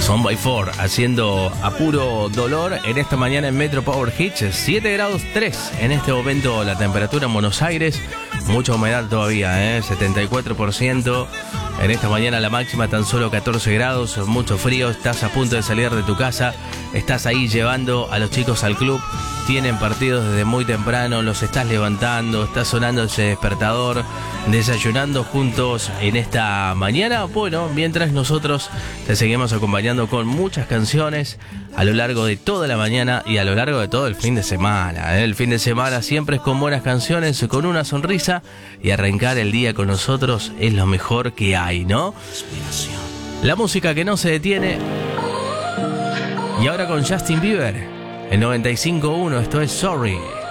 Son by Four haciendo a puro dolor en esta mañana en Metro Power Hits. 7 grados 3 en este momento la temperatura en Buenos Aires. Mucha humedad todavía, 74%. En esta mañana la máxima tan solo 14 grados, mucho frío. Estás a punto de salir de tu casa. Estás ahí llevando a los chicos al club. Tienen partidos desde muy temprano, los estás levantando, está sonando ese despertador, desayunando juntos en esta mañana. Bueno, mientras nosotros te seguimos acompañando con muchas canciones a lo largo de toda la mañana y a lo largo de todo el fin de semana. El fin de semana siempre es con buenas canciones, con una sonrisa, y arrancar el día con nosotros es lo mejor que hay, ¿no? La música que no se detiene. Y ahora con Justin Bieber. En 95.1, esto es Sorry.